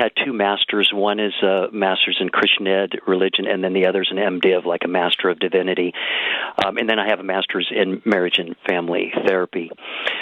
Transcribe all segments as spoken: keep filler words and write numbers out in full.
had two masters. One is a master's in Christian Ed, religion, and then the other is an MDiv, like a Master of Divinity. Um, and then I have a master's in marriage and family therapy.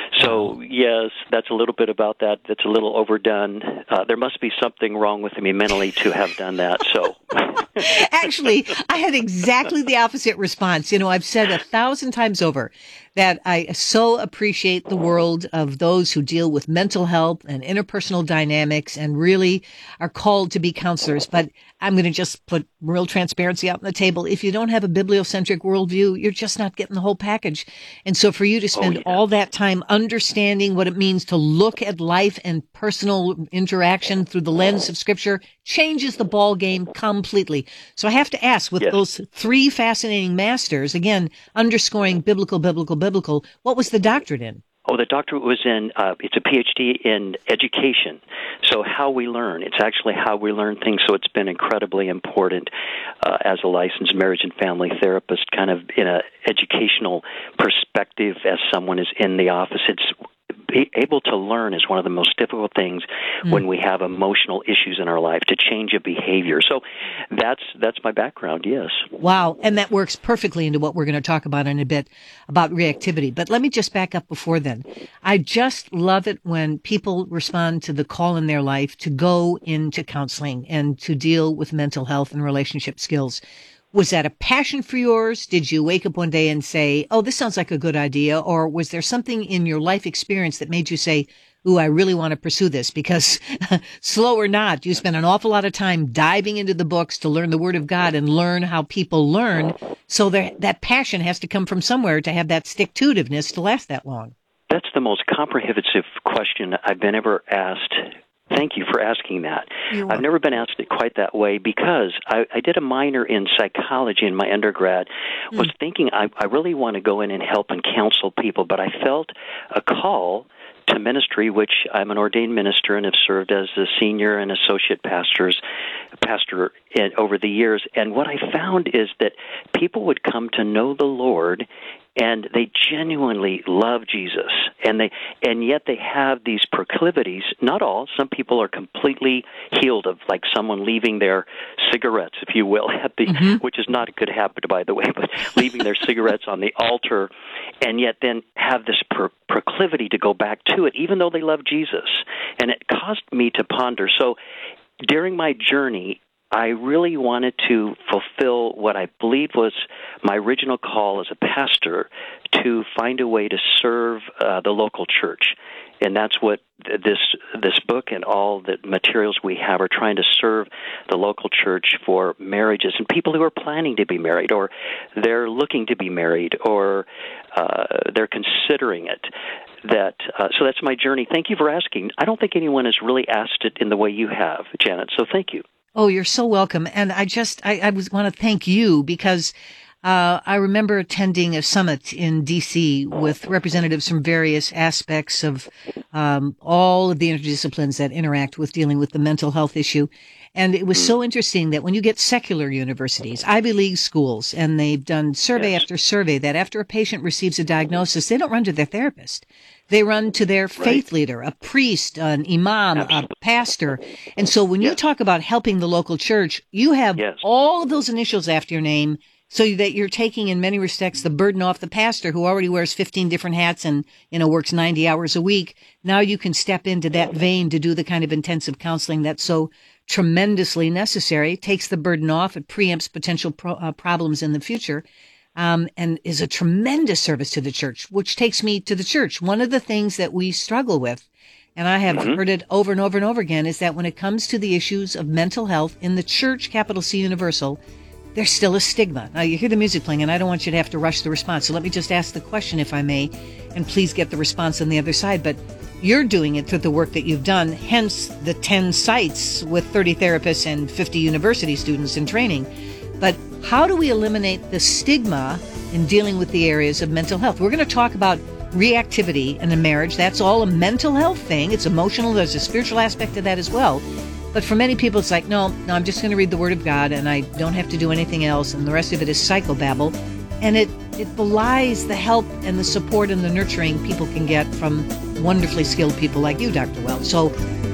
So, yes, that's a little bit about that. That's a little overdone. Uh, there must be something wrong with me mentally to have done that. So, actually, I had exactly the opposite response. You know, I've said a thousand times over that I so appreciate the world of those who deal with mental health and interpersonal dynamics and really are called to be counselors. But I'm going to just put real transparency out on the table. If you don't have a bibliocentric worldview, you're just not getting the whole package. And so for you to spend oh, yeah. all that time understanding what it means to look at life and personal interaction through the lens of Scripture changes the ball game completely. So I have to ask, with yes. those three fascinating masters, again, underscoring biblical, biblical, biblical, what was the doctorate in? Oh, the doctorate was in, uh, it's a P H D in education. So how we learn. It's actually how we learn things. So it's been incredibly important uh, as a licensed marriage and family therapist, kind of in an educational perspective as someone is in the office. It's be able to learn is one of the most difficult things mm. when we have emotional issues in our life, to change a behavior. So that's that's my background, yes. Wow, and that works perfectly into what we're going to talk about in a bit, about reactivity. But let me just back up before then. I just love it when people respond to the call in their life to go into counseling and to deal with mental health and relationship skills. Was that a passion for yours? Did you wake up one day and say, oh, this sounds like a good idea? Or was there something in your life experience that made you say, ooh, I really want to pursue this? Because slow or not, you spend an awful lot of time diving into the books to learn the Word of God and learn how people learn. So there, that passion has to come from somewhere to have that stick-to-itiveness to last that long. That's the most comprehensive question I've been ever asked. Thank you for asking that. I've never been asked it quite that way, because I, I did a minor in psychology in my undergrad, was mm. thinking I, I really want to go in and help and counsel people, but I felt a call to ministry, which I'm an ordained minister and have served as a senior and associate pastors, pastor in, over the years. And what I found is that people would come to know the Lord, and they genuinely love Jesus, and they and yet they have these proclivities. Not all. Some people are completely healed of, like someone leaving their cigarettes, if you will, at the mm-hmm. which is not a good habit, by the way, but leaving their cigarettes on the altar, and yet then have this pro- proclivity to go back to it, even though they love Jesus. And it caused me to ponder. So during my journey, I really wanted to fulfill what I believed was my original call as a pastor, to find a way to serve uh, the local church. And that's what this this book and all the materials we have are trying to serve the local church for marriages and people who are planning to be married, or they're looking to be married, or uh, they're considering it. That uh, so that's my journey. Thank you for asking. I don't think anyone has really asked it in the way you have, Janet, so thank you. Oh, you're so welcome. And I just, I, I was want to thank you, because uh, I remember attending a summit in D C with representatives from various aspects of um, all of the interdisciplines that interact with dealing with the mental health issue. And it was so interesting that when you get secular universities, Ivy League schools, and they've done survey yes. after survey, that after a patient receives a diagnosis, they don't run to their therapist. They run to their faith right. leader, a priest, an imam, Absolutely. a pastor. And so when yes. you talk about helping the local church, you have yes. all of those initials after your name, so that you're taking, in many respects, the burden off the pastor, who already wears fifteen different hats and, you know, works ninety hours a week. Now you can step into that vein to do the kind of intensive counseling that's so tremendously necessary, takes the burden off, it preempts potential pro- uh, problems in the future. Um, and is a tremendous service to the church, which takes me to the church. One of the things that we struggle with, and I have mm-hmm. heard it over and over and over again, is that when it comes to the issues of mental health in the church, capital C Universal, there's still a stigma. Now, you hear the music playing, and I don't want you to have to rush the response. So let me just ask the question, if I may, and please get the response on the other side. But you're doing it through the work that you've done, hence the ten sites with thirty therapists and fifty university students in training. But how do we eliminate the stigma in dealing with the areas of mental health? We're going to talk about reactivity in a marriage. That's all a mental health thing. It's emotional. There's a spiritual aspect to that as well. But for many people, it's like, no, no, I'm just going to read the Word of God, and I don't have to do anything else, and the rest of it is psychobabble. And it, it belies the help and the support and the nurturing people can get from wonderfully skilled people like you, Doctor Welch. So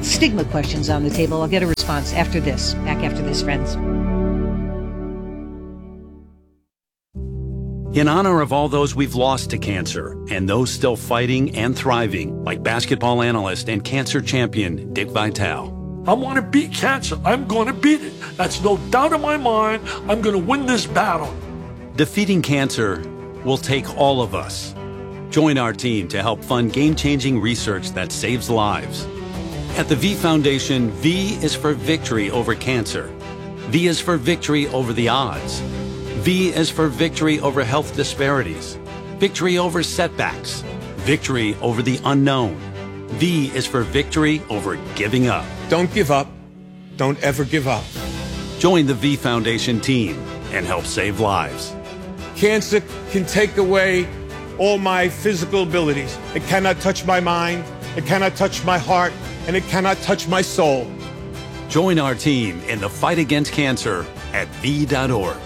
stigma questions on the table. I'll get a response after this. Back after this, friends. In honor of all those we've lost to cancer and those still fighting and thriving, like basketball analyst and cancer champion Dick Vitale. I want to beat cancer. I'm going to beat it. That's no doubt in my mind. I'm going to win this battle. Defeating cancer will take all of us. Join our team to help fund game-changing research that saves lives. At the V Foundation, V is for victory over cancer. V is for victory over the odds. V is for victory over health disparities, victory over setbacks, victory over the unknown. V is for victory over giving up. Don't give up. Don't ever give up. Join the V Foundation team and help save lives. Cancer can take away all my physical abilities. It cannot touch my mind, it cannot touch my heart, and it cannot touch my soul. Join our team in the fight against cancer at V dot org.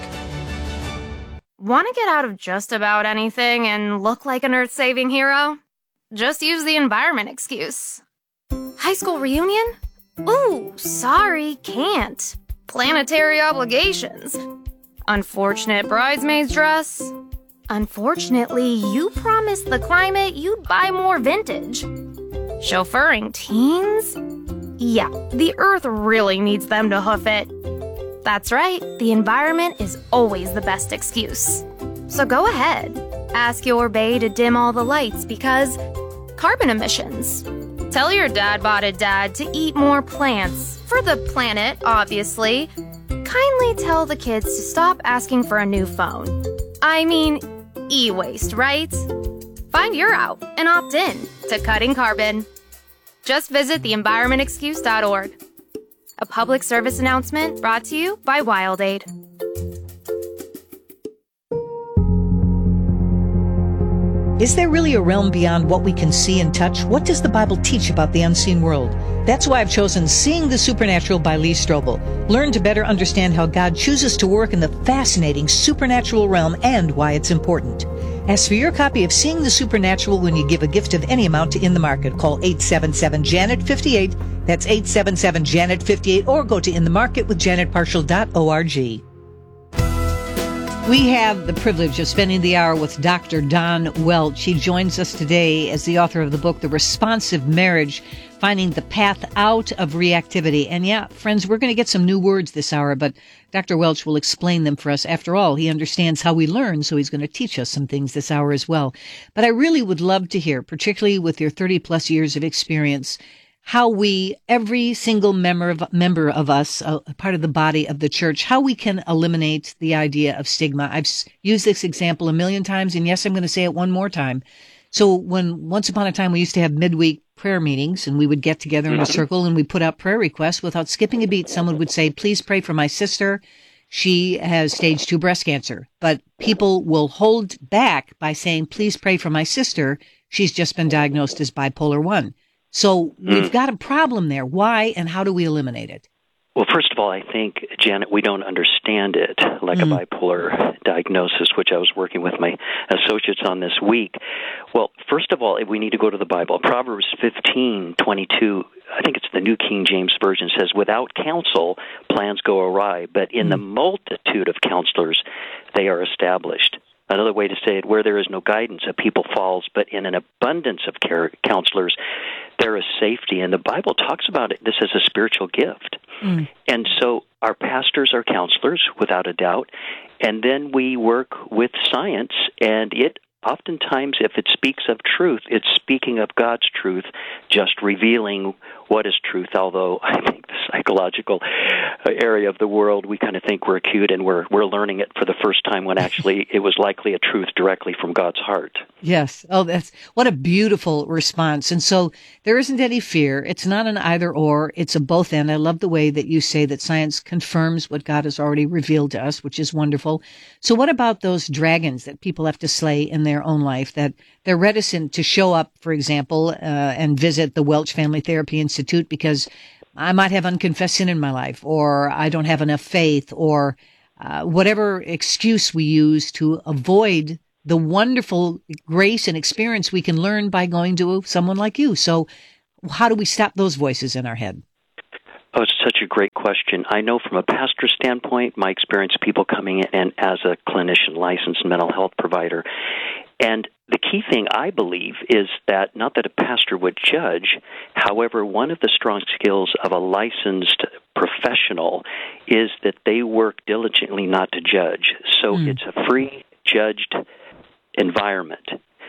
Want to get out of just about anything and look like an earth-saving hero? Just use the environment excuse. High school reunion? Ooh, sorry, can't. Planetary obligations. Unfortunate bridesmaid's dress. Unfortunately, you promised the climate you'd buy more vintage. Chauffeuring teens? Yeah, the earth really needs them to hoof it. That's right, the environment is always the best excuse. So go ahead, ask your bae to dim all the lights because carbon emissions. Tell your dad-botted dad to eat more plants, for the planet, obviously. Kindly tell the kids to stop asking for a new phone. I mean, e-waste, right? Find your out and opt in to cutting carbon. Just visit the environment excuse dot org. A public service announcement brought to you by WildAid. Is there really a realm beyond what we can see and touch? What does the Bible teach about the unseen world? That's why I've chosen Seeing the Supernatural by Lee Strobel. Learn to better understand how God chooses to work in the fascinating supernatural realm and why it's important. Ask for your copy of Seeing the Supernatural when you give a gift of any amount to In the Market. Call eight seven seven, Janet fifty-eight. That's eight seven seven, Janet fifty-eight. Or go to in the market with janet partial dot org. We have the privilege of spending the hour with Doctor Don Welch. He joins us today as the author of the book, The Responsive Marriage, Finding the Path Out of Reactivity. And yeah, friends, we're going to get some new words this hour, but Doctor Welch will explain them for us. After all, he understands how we learn, so he's going to teach us some things this hour as well. But I really would love to hear, particularly with your thirty plus years of experience, how we, every single member of, member of us, a part of the body of the church, how we can eliminate the idea of stigma. I've used this example a million times, and yes, I'm going to say it one more time. So when once upon a time we used to have midweek prayer meetings, and we would get together in a circle and we put up prayer requests without skipping a beat. Someone would say, please pray for my sister. She has stage two breast cancer. But people will hold back by saying, please pray for my sister. She's just been diagnosed as bipolar one. So we've got a problem there. Why and how do we eliminate it? Well, first of all, I think, Janet, we don't understand it like mm. a bipolar diagnosis, which I was working with my associates on this week. Well, first of all, we need to go to the Bible. Proverbs fifteen twenty-two, I think it's the New King James Version, says, without counsel, plans go awry, but in mm. the multitude of counselors, they are established. Another way to say it, where there is no guidance, a people falls, but in an abundance of care, counselors, there is safety. And the Bible talks about it, this as a spiritual gift. Mm. And so our pastors are counselors, without a doubt. And then we work with science, and it oftentimes, if it speaks of truth, it's speaking of God's truth, just revealing what is truth, although I think the psychological area of the world, we kind of think we're acute and we're we're learning it for the first time when actually it was likely a truth directly from God's heart. Yes. Oh, that's what a beautiful response. And so there isn't any fear. It's not an either or. It's a both and. I love the way that you say that science confirms what God has already revealed to us, which is wonderful. So what about those dragons that people have to slay in their own life, that they're reticent to show up, for example, uh, and visit the Welch Family Therapy Institute because I might have unconfessed sin in my life, or I don't have enough faith, or uh, whatever excuse we use to avoid the wonderful grace and experience we can learn by going to someone like you. So how do we stop those voices in our head? Oh, it's such a great question. I know from a pastor standpoint, my experience, people coming in and as a clinician, licensed mental health provider. And the key thing, I believe, is that not that a pastor would judge. However, one of the strong skills of a licensed professional is that they work diligently not to judge. So mm. it's a free, judged environment.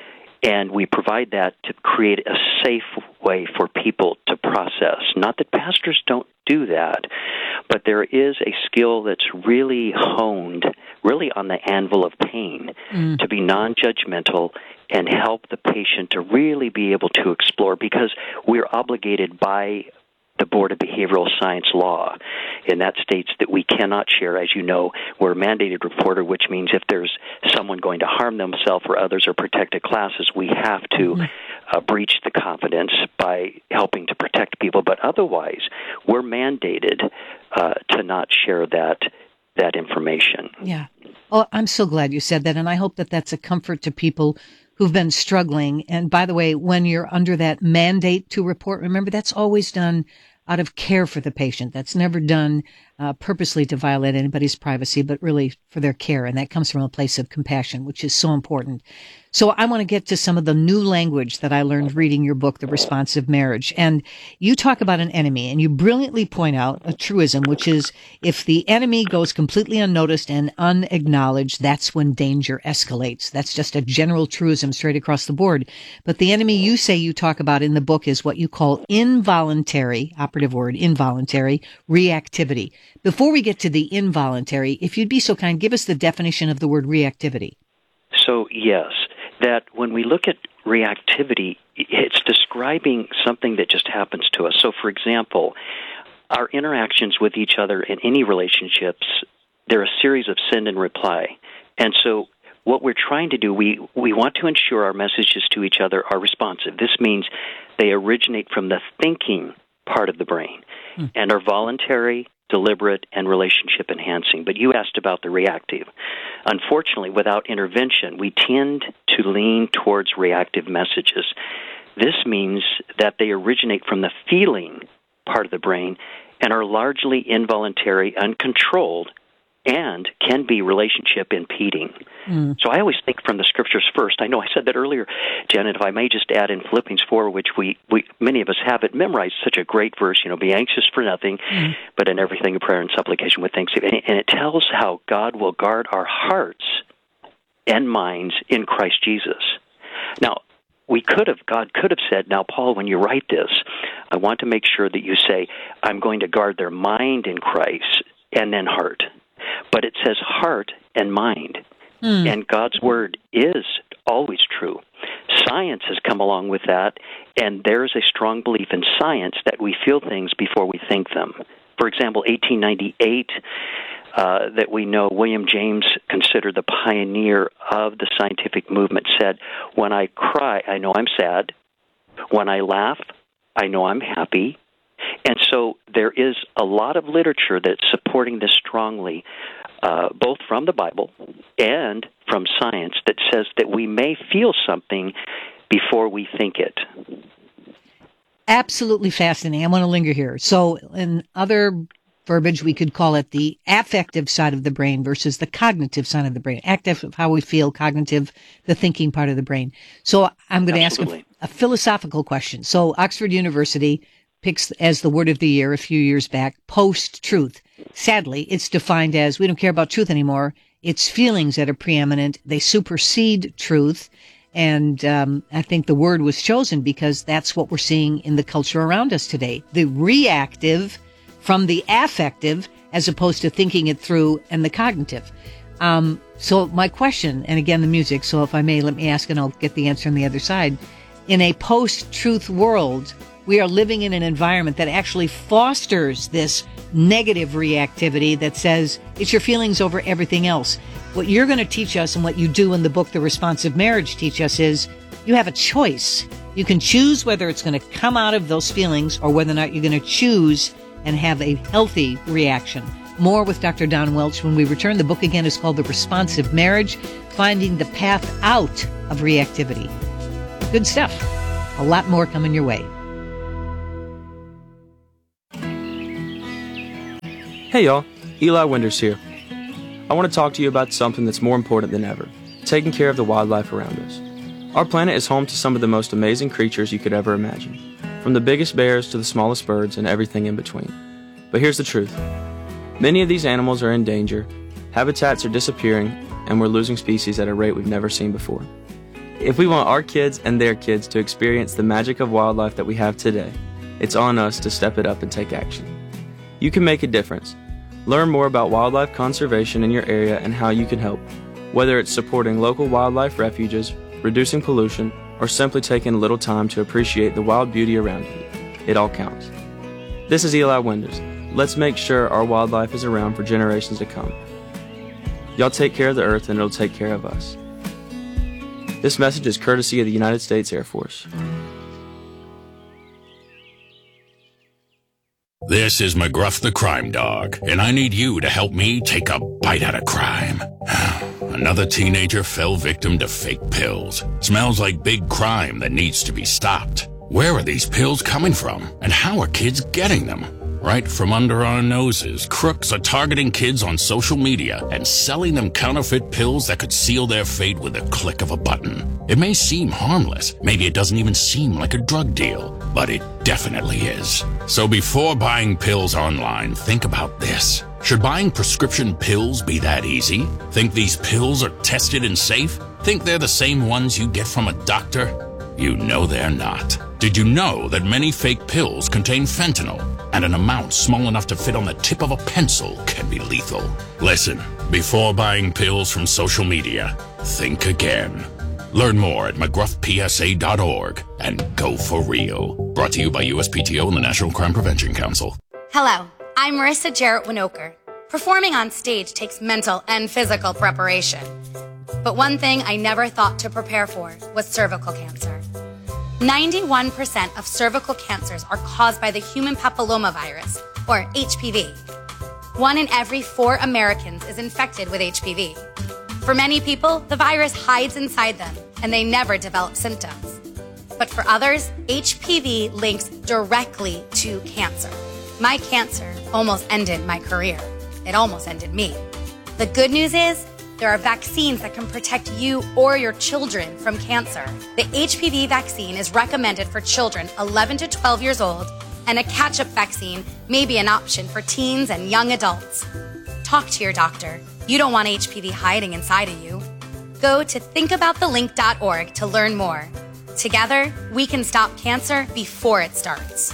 And we provide that to create a safe way for people to process. Not that pastors don't do that, but there is a skill that's really honed, really on the anvil of pain, mm. to be non-judgmental and help the patient to really be able to explore, because we're obligated by the Board of Behavioral Science law, and that states that we cannot share, as you know, we're a mandated reporter, which means if there's someone going to harm themselves or others or protected classes, we have to mm-hmm. uh, breach the confidence by helping to protect people. But otherwise, we're mandated uh, to not share that that information. Yeah. Oh, I'm so glad you said that, and I hope that that's a comfort to people who've been struggling. And by the way, when you're under that mandate to report, remember that's always done out of care for the patient. That's never done uh, purposely to violate anybody's privacy, but really for their care. And that comes from a place of compassion, which is so important. So I want to get to some of the new language that I learned reading your book, The Responsive Marriage. And you talk about an enemy, and you brilliantly point out a truism, which is if the enemy goes completely unnoticed and unacknowledged, that's when danger escalates. That's just a general truism straight across the board. But the enemy you say you talk about in the book is what you call involuntary, operative word, involuntary reactivity. Before we get to the involuntary, if you'd be so kind, give us the definition of the word reactivity. So, yes, that when we look at reactivity, it's describing something that just happens to us. So, for example, our interactions with each other in any relationships, they're a series of send and reply. And so what we're trying to do, we, we want to ensure our messages to each other are responsive. This means they originate from the thinking part of the brain hmm. and are voluntary, deliberate, and relationship enhancing. But you asked about the reactive. Unfortunately, without intervention, we tend to lean towards reactive messages. This means that they originate from the feeling part of the brain and are largely involuntary, uncontrolled, and can be relationship impeding. Mm. So I always think from the scriptures first. I know I said that earlier, Jen, and if I may just add in Philippians four, which we, we many of us have it memorized, such a great verse, you know, be anxious for nothing, mm. but in everything in prayer and supplication with thanksgiving. And it tells how God will guard our hearts and minds in Christ Jesus. Now, we could have, God could have said, now, Paul, when you write this, I want to make sure that you say, I'm going to guard their mind in Christ and then heart. But it says heart and mind. Mm. And God's word is always true. Science has come along with that, and there's a strong belief in science that we feel things before we think them. For example, eighteen ninety-eight, uh, that we know William James, considered the pioneer of the scientific movement, said, when I cry, I know I'm sad. When I laugh, I know I'm happy. And so there is a lot of literature that's supporting this strongly, uh, both from the Bible and from science, that says that we may feel something before we think it. Absolutely fascinating. I want to linger here. So in other verbiage, we could call it the affective side of the brain versus the cognitive side of the brain. Active, how we feel, cognitive, the thinking part of the brain. So I'm going to Absolutely. ask a, a philosophical question. So Oxford University picks as the word of the year a few years back, post-truth. Sadly, it's defined as we don't care about truth anymore. It's feelings that are preeminent. They supersede truth. And um, I think the word was chosen because that's what we're seeing in the culture around us today. The reactive from the affective as opposed to thinking it through and the cognitive. Um, so my question, and again, the music, so if I may, let me ask and I'll get the answer on the other side. In a post-truth world, we are living in an environment that actually fosters this negative reactivity that says it's your feelings over everything else. What you're going to teach us and what you do in the book, The Responsive Marriage, teach us is you have a choice. You can choose whether it's going to come out of those feelings or whether or not you're going to choose and have a healthy reaction. More with Doctor Don Welch when we return. The book again is called The Responsive Marriage, Finding the Path Out of Reactivity. Good stuff. A lot more coming your way. Hey y'all, Eli Winders here. I want to talk to you about something that's more important than ever, taking care of the wildlife around us. Our planet is home to some of the most amazing creatures you could ever imagine, from the biggest bears to the smallest birds and everything in between. But here's the truth. Many of these animals are in danger, habitats are disappearing, and we're losing species at a rate we've never seen before. If we want our kids and their kids to experience the magic of wildlife that we have today, it's on us to step it up and take action. You can make a difference. Learn more about wildlife conservation in your area and how you can help, whether it's supporting local wildlife refuges, reducing pollution, or simply taking a little time to appreciate the wild beauty around you. It all counts. This is Eli Winders. Let's make sure our wildlife is around for generations to come. Y'all take care of the earth and it'll take care of us. This message is courtesy of the United States Air Force. This is McGruff the Crime Dog, and I need you to help me take a bite out of crime. Another teenager fell victim to fake pills. Smells like big crime that needs to be stopped. Where are these pills coming from, and how are kids getting them? Right from under our noses, crooks are targeting kids on social media and selling them counterfeit pills that could seal their fate with a click of a button. It may seem harmless, maybe it doesn't even seem like a drug deal, but it definitely is. So before buying pills online, think about this. Should buying prescription pills be that easy? Think these pills are tested and safe? Think they're the same ones you get from a doctor? You know they're not. Did you know that many fake pills contain fentanyl, and an amount small enough to fit on the tip of a pencil can be lethal? Listen, before buying pills from social media, think again. Learn more at mcgruff p s a dot org and go for real. Brought to you by U S P T O and the National Crime Prevention Council. Hello, I'm Marissa Jarrett Winokur. Performing on stage takes mental and physical preparation. But one thing I never thought to prepare for was cervical cancer. ninety-one percent of cervical cancers are caused by the human papillomavirus, or H P V. One in every four Americans is infected with H P V. For many people, the virus hides inside them, and they never develop symptoms. But for others, H P V links directly to cancer. My cancer almost ended my career. It almost ended me. The good news is, there are vaccines that can protect you or your children from cancer. The H P V vaccine is recommended for children eleven to twelve years old, and a catch-up vaccine may be an option for teens and young adults. Talk to your doctor. You don't want H P V hiding inside of you. Go to think about the link dot org to learn more. Together, we can stop cancer before it starts.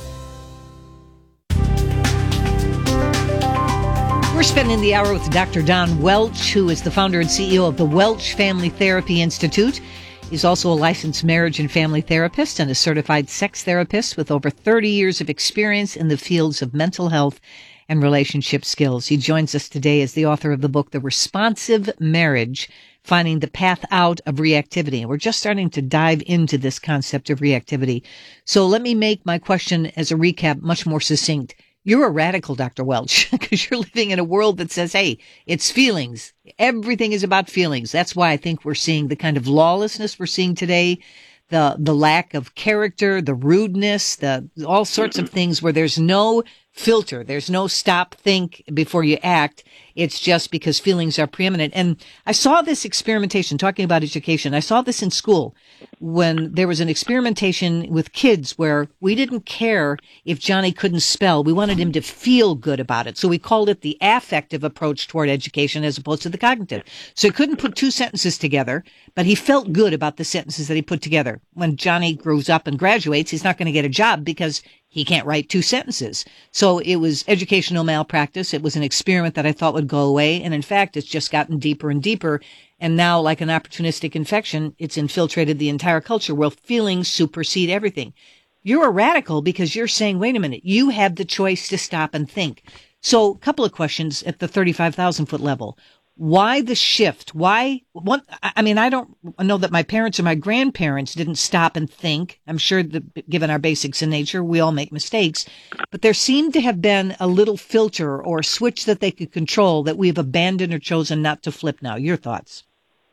We're spending the hour with Doctor Don Welch, who is the founder and C E O of the Welch Family Therapy Institute. He's also a licensed marriage and family therapist and a certified sex therapist with over thirty years of experience in the fields of mental health and relationship skills. He joins us today as the author of the book, The Responsive Marriage, Finding the Path Out of Reactivity. And we're just starting to dive into this concept of reactivity. So let me make my question as a recap much more succinct. You're a radical, Doctor Welch, because you're living in a world that says, hey, it's feelings. Everything is about feelings. That's why I think we're seeing the kind of lawlessness we're seeing today, the the lack of character, the rudeness, the all sorts of things where there's no filter. There's no stop, think before you act. It's just because feelings are preeminent. And I saw this experimentation, talking about education. I saw this in school when there was an experimentation with kids where we didn't care if Johnny couldn't spell. We wanted him to feel good about it. So we called it the affective approach toward education as opposed to the cognitive. So he couldn't put two sentences together, but he felt good about the sentences that he put together. When Johnny grows up and graduates, he's not going to get a job because he can't write two sentences. So it was educational malpractice. It was an experiment that I thought would go away. And in fact, it's just gotten deeper and deeper. And now, like an opportunistic infection, it's infiltrated the entire culture where feelings supersede everything. You're a radical because you're saying, wait a minute, you have the choice to stop and think. So a couple of questions at the thirty-five thousand foot level. Why the shift? Why? One, I mean, I don't know that my parents or my grandparents didn't stop and think. I'm sure that given our basics in nature, we all make mistakes. But there seemed to have been a little filter or a switch that they could control that we've abandoned or chosen not to flip now. Your thoughts?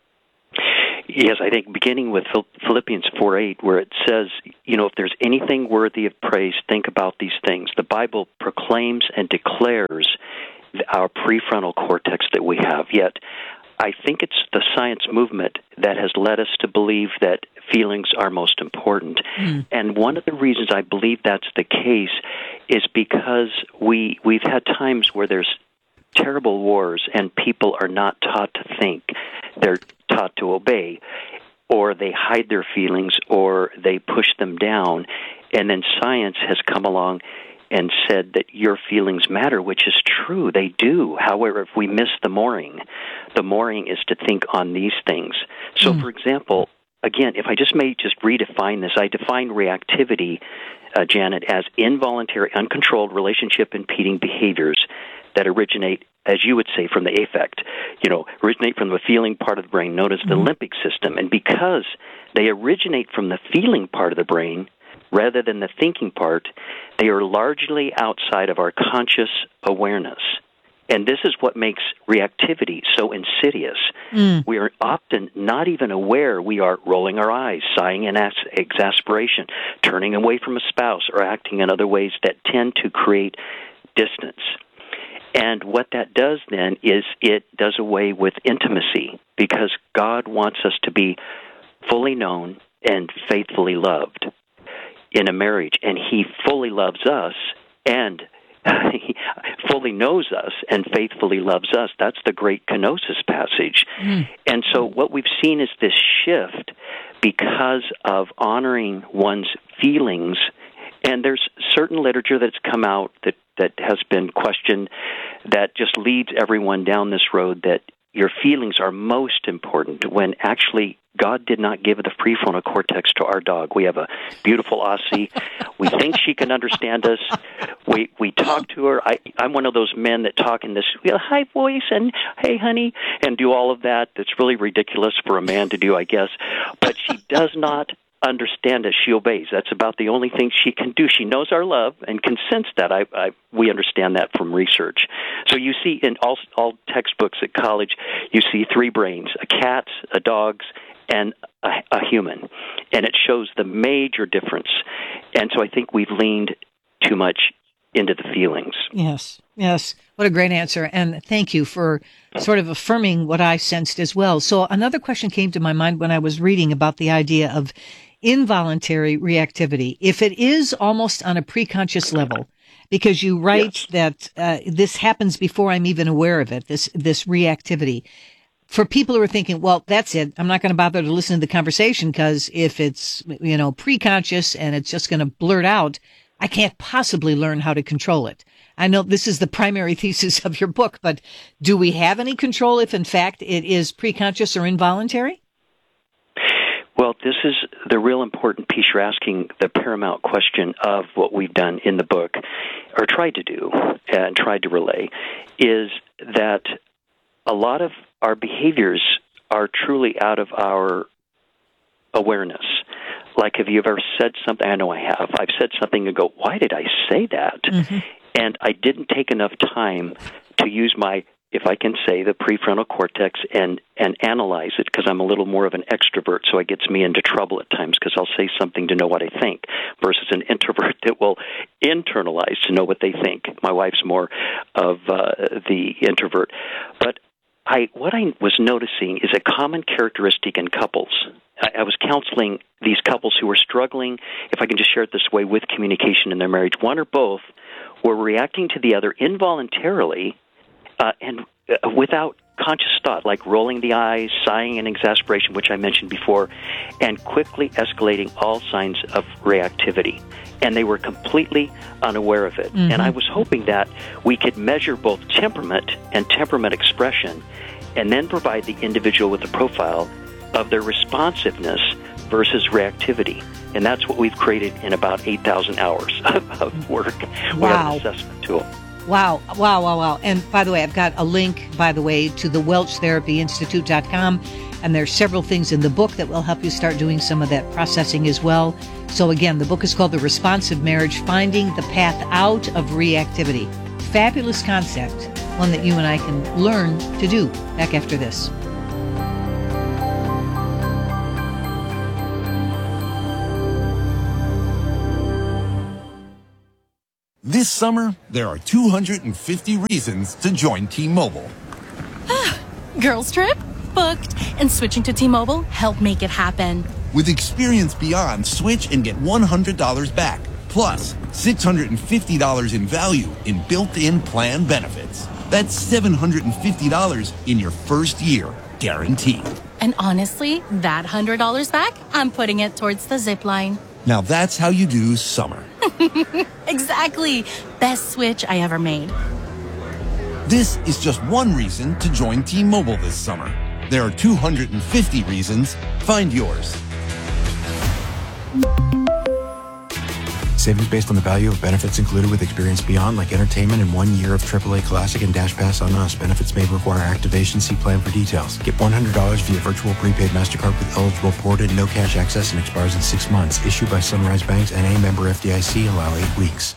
Yes, I think beginning with Philippians four eight, where it says, you know, if there's anything worthy of praise, think about these things. The Bible proclaims and declares our prefrontal cortex that we have. Yet, I think it's the science movement that has led us to believe that feelings are most important. Mm. And one of the reasons I believe that's the case is because we, we've had times where there's terrible wars and people are not taught to think. They're taught to obey, or they hide their feelings, or they push them down. And then science has come along and said that your feelings matter, which is true. They do. However, if we miss the mooring, the mooring is to think on these things. So, mm. for example, again, if I just may just redefine this, I define reactivity, uh, Janet, as involuntary, uncontrolled relationship-impeding behaviors that originate, as you would say, from the affect, you know, originate from the feeling part of the brain known as the mm. limbic system. And because they originate from the feeling part of the brain, rather than the thinking part, they are largely outside of our conscious awareness. And this is what makes reactivity so insidious. Mm. We are often not even aware we are rolling our eyes, sighing in exasperation, turning away from a spouse, or acting in other ways that tend to create distance. And what that does then is it does away with intimacy, because God wants us to be fully known and faithfully loved in a marriage, and He fully loves us and He fully knows us and faithfully loves us. That's the great kenosis passage. Mm. And so what we've seen is this shift because of honoring one's feelings. And there's certain literature that's come out that, that has been questioned that just leads everyone down this road that your feelings are most important, when actually God did not give the prefrontal cortex to our dog. We have a beautiful Aussie. We think she can understand us. We we talk to her. I, I'm one of those men that talk in this high voice and, hey, honey, and do all of that. That's really ridiculous for a man to do, I guess. But she does not understand us. She obeys. That's about the only thing she can do. She knows our love and can sense that. I, I we understand that from research. So you see in all all textbooks at college, you see three brains: a cat's, a dog's, and a, a human. And it shows the major difference. And so I think we've leaned too much into the feelings. Yes, yes. What a great answer. And thank you for sort of affirming what I sensed as well. So another question came to my mind when I was reading about the idea of involuntary reactivity. If it is almost on a preconscious level, because you write yes. that uh, this happens before I'm even aware of it, this this reactivity. For people who are thinking, well, that's it, I'm not going to bother to listen to the conversation because if it's, you know, preconscious and it's just going to blurt out, I can't possibly learn how to control it. I know this is the primary thesis of your book, but do we have any control if, in fact, it is preconscious or involuntary? Well, this is the real important piece. You're asking the paramount question of what we've done in the book, or tried to do and tried to relay, is that a lot of our behaviors are truly out of our awareness. Like, have you ever said something? I know I have. I've said something and go, why did I say that? Mm-hmm. And I didn't take enough time to use my, if I can say, the prefrontal cortex and, and analyze it, because I'm a little more of an extrovert, so it gets me into trouble at times because I'll say something to know what I think versus an introvert that will internalize to know what they think. My wife's more of uh, the introvert. But I, what I was noticing is a common characteristic in couples. I, I was counseling these couples who were struggling, if I can just share it this way, with communication in their marriage. One or both were reacting to the other involuntarily uh, and uh, without conscious thought, like rolling the eyes, sighing in exasperation, which I mentioned before, and quickly escalating all signs of reactivity. And they were completely unaware of it. Mm-hmm. And I was hoping that we could measure both temperament and temperament expression and then provide the individual with a profile of their responsiveness versus reactivity. And that's what we've created in about eight thousand hours of, of work. Wow. We have an assessment tool. Wow, wow, wow, wow. And by the way, I've got a link, by the way, to the welch therapy institute dot com. And there's several things in the book that will help you start doing some of that processing as well. So again, the book is called The Responsive Marriage, Finding the Path Out of Reactivity. Fabulous concept, one that you and I can learn to do. Back after this. This summer, there are two hundred fifty reasons to join T-Mobile. Girls trip? Booked. And switching to T-Mobile helped make it happen. With Experience Beyond, switch and get one hundred dollars back. Plus, six hundred fifty dollars in value in built-in plan benefits. That's seven hundred fifty dollars in your first year, guaranteed. And honestly, that one hundred dollars back, I'm putting it towards the zip line. Now that's how you do summer. Exactly. Best switch I ever made. This is just one reason to join T-Mobile this summer. There are two hundred fifty reasons. Find yours. Savings based on the value of benefits included with Experience Beyond, like entertainment and one year of triple A Classic and Dash Pass on Us. Benefits may require activation. See plan for details. Get one hundred dollars via virtual prepaid MasterCard with eligible ported, no cash access, and expires in six months. Issued by Sunrise Banks, N A member F D I C. Allow eight weeks.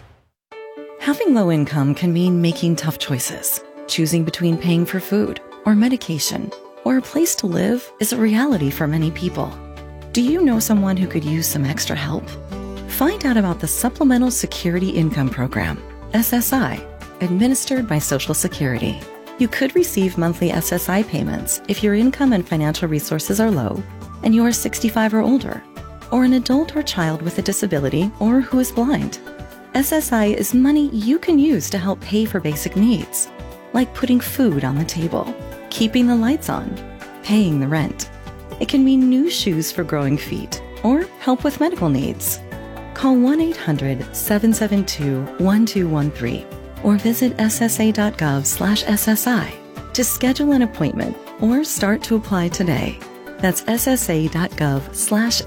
Having low income can mean making tough choices. Choosing between paying for food or medication or a place to live is a reality for many people. Do you know someone who could use some extra help? Find out about the Supplemental Security Income Program, S S I, administered by Social Security. You could receive monthly S S I payments if your income and financial resources are low and you are sixty-five or older, or an adult or child with a disability or who is blind. S S I is money you can use to help pay for basic needs, like putting food on the table, keeping the lights on, paying the rent. It can mean new shoes for growing feet or help with medical needs. Call one eight hundred, seven seven two, one two one three or visit ssa.gov slash SSI to schedule an appointment or start to apply today. That's ssa.gov slash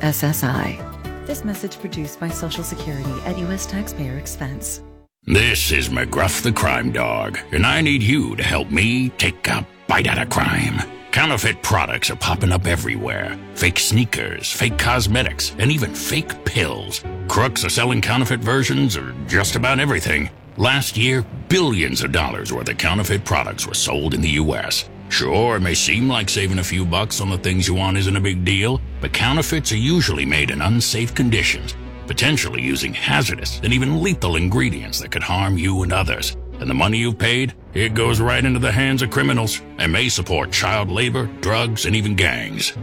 SSI. This message produced by Social Security at U S taxpayer expense. This is McGruff the Crime Dog, and I need you to help me take a bite out of crime. Counterfeit products are popping up everywhere. Fake sneakers, fake cosmetics, and even fake pills. Crooks are selling counterfeit versions of just about everything. Last year, billions of dollars worth of counterfeit products were sold in the U S Sure, it may seem like saving a few bucks on the things you want isn't a big deal, but counterfeits are usually made in unsafe conditions, potentially using hazardous and even lethal ingredients that could harm you and others. And the money you've paid, it goes right into the hands of criminals and may support child labor, drugs, and even gangs.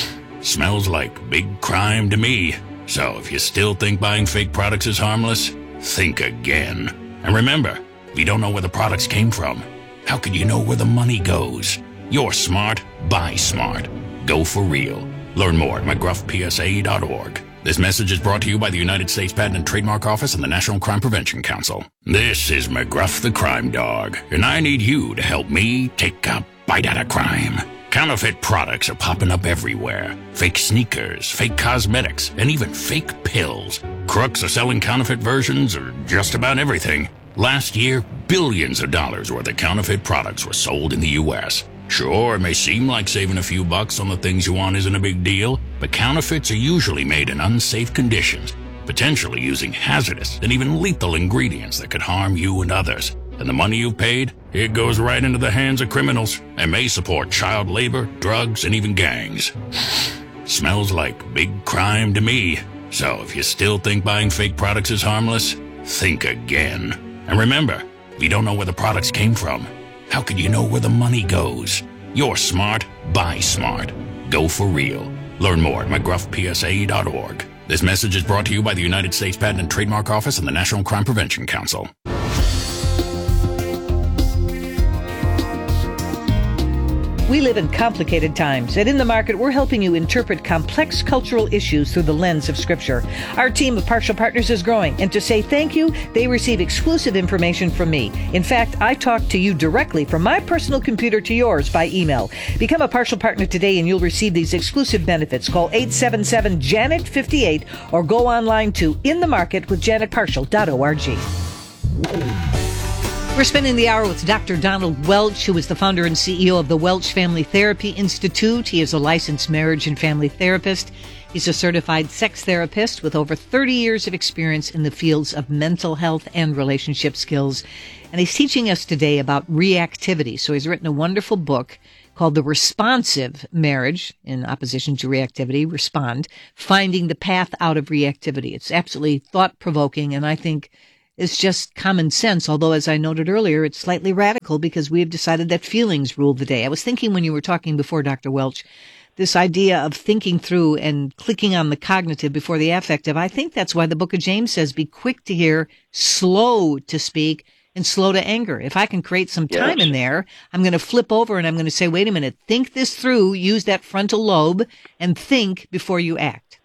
Smells like big crime to me. So if you still think buying fake products is harmless, think again. And remember, if you don't know where the products came from, how could you know where the money goes? You're smart, buy smart. Go for real. Learn more at McGruff P S A dot org. This message is brought to you by the United States Patent and Trademark Office and the National Crime Prevention Council. This is McGruff the Crime Dog, and I need you to help me take a bite out of crime. Counterfeit products are popping up everywhere. Fake sneakers, fake cosmetics, and even fake pills. Crooks are selling counterfeit versions of just about everything. Last year, billions of dollars worth of counterfeit products were sold in the U S Sure, it may seem like saving a few bucks on the things you want isn't a big deal, but counterfeits are usually made in unsafe conditions, potentially using hazardous and even lethal ingredients that could harm you and others. And the money you've paid, it goes right into the hands of criminals and may support child labor, drugs, and even gangs. Smells like big crime to me. So if you still think buying fake products is harmless, think again. And remember, if you don't know where the products came from, how could you know where the money goes? You're smart, buy smart. Go for real. Learn more at McGruff P S A dot org. This message is brought to you by the United States Patent and Trademark Office and the National Crime Prevention Council. We live in complicated times, and in the market, we're helping you interpret complex cultural issues through the lens of Scripture. Our team of Partial Partners is growing, and to say thank you, they receive exclusive information from me. In fact, I talk to you directly from my personal computer to yours by email. Become a Partial Partner today, and you'll receive these exclusive benefits. Call eight seven seven, J A N E T fifty-eight or go online to in the market with janet partial dot org. We're spending the hour with Doctor Donald Welch, who is the founder and C E O of the Welch Family Therapy Institute. He is a licensed marriage and family therapist. He's a certified sex therapist with over thirty years of experience in the fields of mental health and relationship skills. And he's teaching us today about reactivity. So he's written a wonderful book called The Responsive Marriage, in opposition to reactivity, Respond, Finding the Path Out of Reactivity. It's absolutely thought-provoking, and I think is just common sense, although, as I noted earlier, it's slightly radical because we have decided that feelings rule the day. I was thinking when you were talking before, Doctor Welch, this idea of thinking through and clicking on the cognitive before the affective. I think that's why the book of James says, be quick to hear, slow to speak, and slow to anger. If I can create some time yes. in there, I'm going to flip over and I'm going to say, wait a minute, think this through, use that frontal lobe, and think before you act.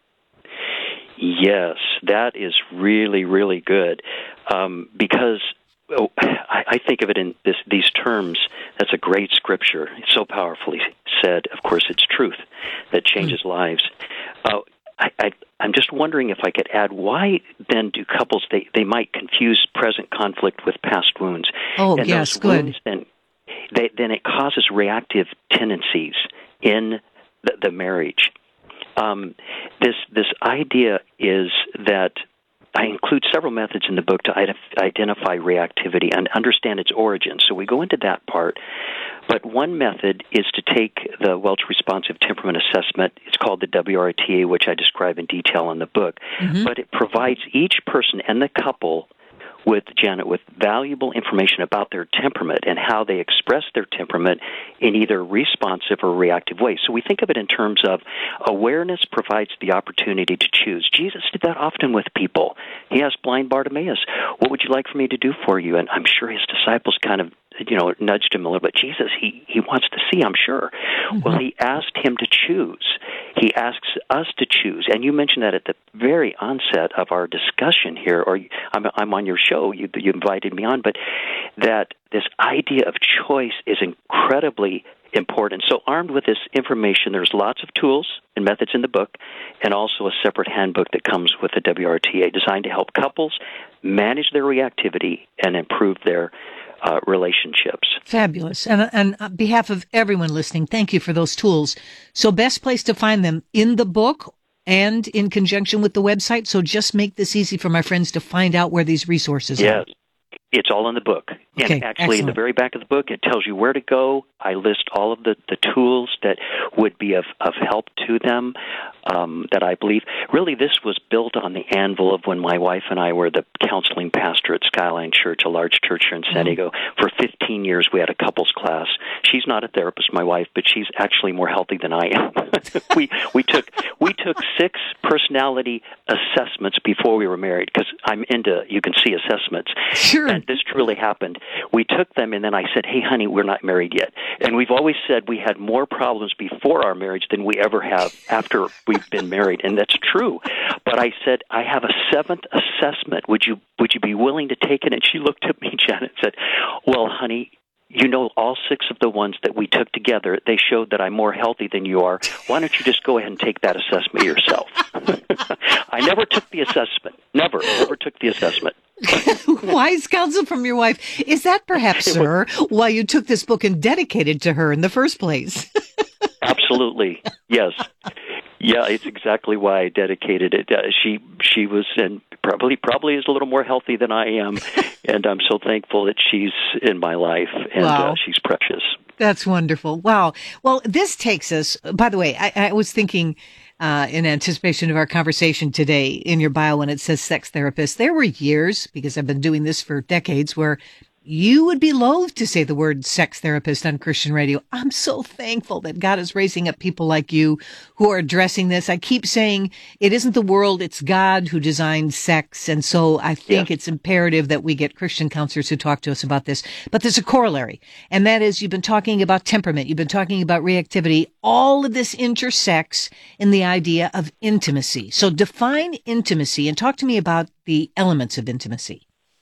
Yes, that is really, really good, um, because oh, I, I think of it in this, these terms. That's a great scripture. It's so powerfully said. Of course, it's truth that changes mm. lives. Uh, I, I, I'm just wondering if I could add, why then do couples, they, they might confuse present conflict with past wounds? Oh, and yes, those good. Wounds, then, they, then it causes reactive tendencies in the, the marriage. Um, this this idea is that I include several methods in the book to identify reactivity and understand its origin. So we go into that part. But one method is to take the Welch Responsive Temperament Assessment. It's called the W R T A, which I describe in detail in the book. Mm-hmm. But it provides each person and the couple with, Janet, with valuable information about their temperament and how they express their temperament in either responsive or reactive ways. So we think of it in terms of awareness provides the opportunity to choose. Jesus did that often with people. He asked blind Bartimaeus, what would you like for me to do for you? And I'm sure his disciples kind of, you know, nudged him a little bit. Jesus, he, he wants to see, I'm sure. Mm-hmm. Well, he asked him to choose. He asks us to choose. And you mentioned that at the very onset of our discussion here, or I'm, I'm on your show, you, you invited me on, but that this idea of choice is incredibly important. So armed with this information, there's lots of tools and methods in the book, and also a separate handbook that comes with the W R T A designed to help couples manage their reactivity and improve their Uh, relationships. Fabulous. And, and on behalf of everyone listening, thank you for those tools. So best place to find them in the book and in conjunction with the website. So just make this easy for my friends to find out where these resources yes. are. It's all in the book. Okay, and actually, excellent. in the very back of the book, it tells you where to go. I list all of the, the tools that would be of, of help to them um, that I believe. Really, this was built on the anvil of when my wife and I were the counseling pastor at Skyline Church, a large church here in San Diego. Mm-hmm. For fifteen years, we had a couples class. She's not a therapist, my wife, but she's actually more healthy than I am. we we took we took six personality assessments before we were married, because I'm into, you can see assessments. Sure. And this truly happened. We took them, and then I said, hey, honey, we're not married yet. And we've always said we had more problems before our marriage than we ever have after we've been married, and that's true. But I said, I have a seventh assessment. Would you would you be willing to take it? And she looked at me, Janet, and said, well, honey, you know, all six of the ones that we took together, they showed that I'm more healthy than you are. Why don't you just go ahead and take that assessment yourself? I never took the assessment. Never, never took the assessment. Wise counsel from your wife. Is that perhaps, sir, why you took this book and dedicated to her in the first place? Absolutely. Yes. Yeah, it's exactly why I dedicated it. Uh, she she was, and probably probably is a little more healthy than I am, and I'm so thankful that she's in my life, and wow. uh, she's precious. That's wonderful. Wow. Well, this takes us, by the way, I, I was thinking uh, in anticipation of our conversation today, in your bio when it says sex therapist, there were years, because I've been doing this for decades, where you would be loath to say the word sex therapist on Christian radio. I'm so thankful that God is raising up people like you who are addressing this. I keep saying it isn't the world, it's God who designed sex. And so I think yeah. it's imperative that we get Christian counselors who talk to us about this. But there's a corollary, and that is you've been talking about temperament. You've been talking about reactivity. All of this intersects in the idea of intimacy. So define intimacy and talk to me about the elements of intimacy.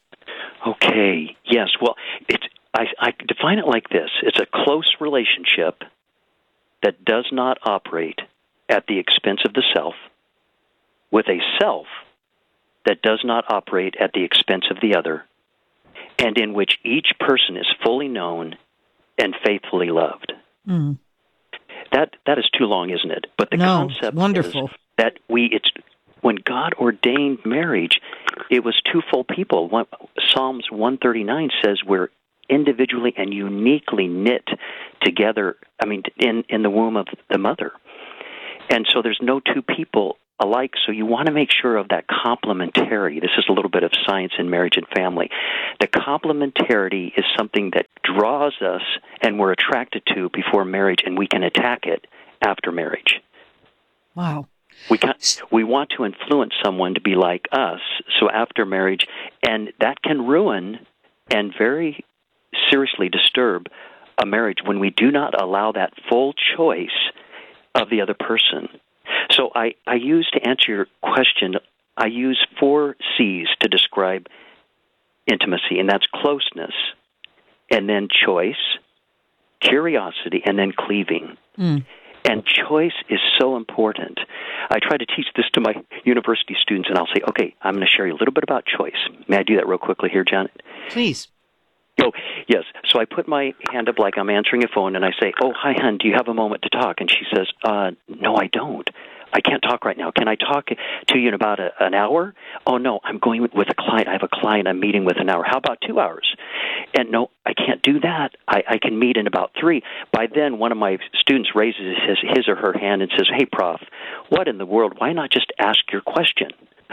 Okay, yes. Well, it's I, I define it like this. It's a close relationship that does not operate at the expense of the self, with a self that does not operate at the expense of the other, and in which each person is fully known and faithfully loved. Mm. That that is too long, isn't it? But the no, concept wonderful. is that we it's when God ordained marriage, it was two full people. One, Psalms one thirty-nine says we're individually and uniquely knit together, I mean, in, in the womb of the mother. And so there's no two people alike, so you want to make sure of that complementarity. This is a little bit of science in marriage and family. The complementarity is something that draws us and we're attracted to before marriage, and we can attack it after marriage. Wow. We can, we want to influence someone to be like us, so after marriage, and that can ruin and very seriously disturb a marriage when we do not allow that full choice of the other person. So I, I use, to answer your question, I use four C's to describe intimacy, and that's closeness, and then choice, curiosity, and then cleaving. Mm. And choice is so important. I try to teach this to my university students, and I'll say, okay, I'm going to share you a little bit about choice. May I do that real quickly here, Janet? Please. Oh, yes. So I put my hand up like I'm answering a phone, and I say, oh, hi, hon, do you have a moment to talk? And she says, uh, no, I don't. I can't talk right now. Can I talk to you in about a, an hour? Oh, no, I'm going with a client. I have a client I'm meeting with an hour. How about two hours? And no, I can't do that. I, I can meet in about three. By then, one of my students raises his, his or her hand and says, hey, Prof, what in the world? Why not just ask your question?